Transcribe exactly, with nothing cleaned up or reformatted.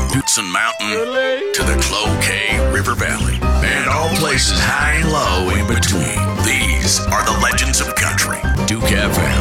Hudson Mountain to the Cloquet River Valley and all places high and low in between. These are the legends of country. Duke F M.